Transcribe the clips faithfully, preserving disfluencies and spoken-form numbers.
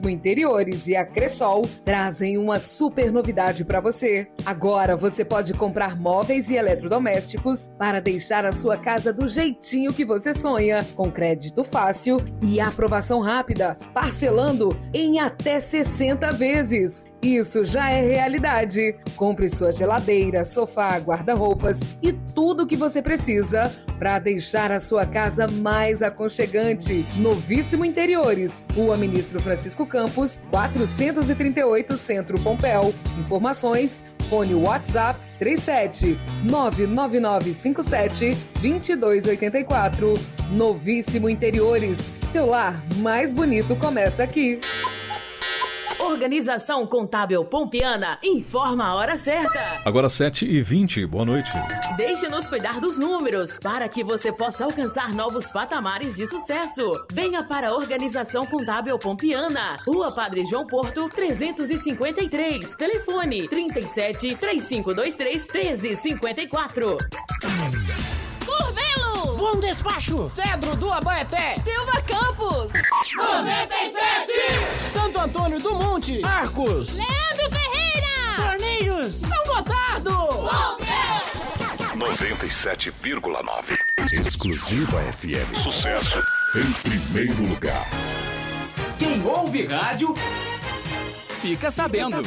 Novíssimo Interiores e a Cressol trazem uma super novidade para você. Agora você pode comprar móveis e eletrodomésticos para deixar a sua casa do jeitinho que você sonha, com crédito fácil e aprovação rápida, parcelando em até sessenta vezes. Isso já é realidade. Compre sua geladeira, sofá, guarda-roupas e tudo o que você precisa para deixar a sua casa mais aconchegante. Novíssimo Interiores, Rua Ministro Francisco Campos, quatrocentos e trinta e oito, Centro Pompéu. Informações, fone WhatsApp três sete nove nove nove cinco sete dois dois oito quatro. Novíssimo Interiores, seu lar mais bonito começa aqui. Organização Contábil Pompiana informa a hora certa. Agora sete e vinte, boa noite. Deixe-nos cuidar dos números para que você possa alcançar novos patamares de sucesso. Venha para a Organização Contábil Pompiana, Rua Padre João Porto, trezentos e cinquenta e três. Telefone trinta e sete, três cinco dois três, treze cinquenta e quatro. Curvelo! Bom Despacho! Cedro do Abaeté! Silva Campos! noventa e sete! Santo Antônio do Monte! Arcos! Leandro Ferreira! Torneiros! São Gotardo! Pompeu! noventa e sete vírgula nove. Exclusiva F M. Sucesso em primeiro lugar. Quem ouve rádio fica sabendo.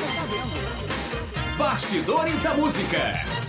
Bastidores da Música.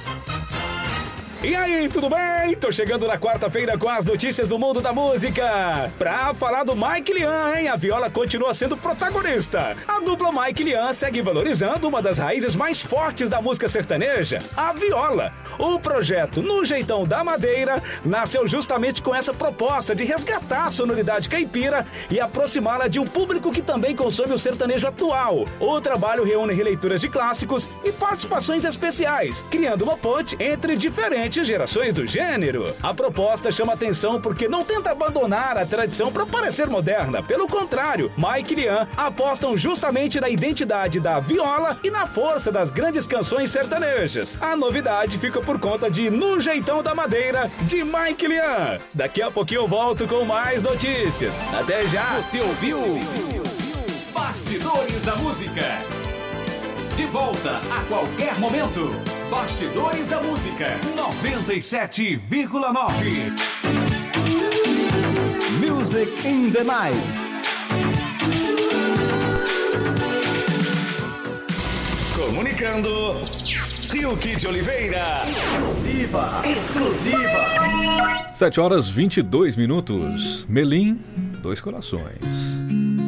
E aí, tudo bem? Tô chegando na quarta-feira com as notícias do mundo da música. Pra falar do Mike Lian, hein? A viola continua sendo protagonista. A dupla Mike Lian segue valorizando uma das raízes mais fortes da música sertaneja, a viola. O projeto No Jeitão da Madeira nasceu justamente com essa proposta de resgatar a sonoridade caipira e aproximá-la de um público que também consome o sertanejo atual. O trabalho reúne releituras de clássicos e participações especiais, criando uma ponte entre diferentes gerações do gênero. A proposta chama atenção porque não tenta abandonar a tradição para parecer moderna. Pelo contrário, Mike Lian apostam justamente na identidade da viola e na força das grandes canções sertanejas. A novidade fica por conta de No Jeitão da Madeira, de Mike Lian. Daqui a pouquinho eu volto com mais notícias. Até já! Você ouviu? Bastidores da Música. De volta a qualquer momento. Bastidores da Música noventa e sete vírgula nove. Music in the Night. Comunicando Rio Kid Oliveira. Exclusiva. Exclusiva. sete horas e vinte e dois minutos. Melim, dois corações.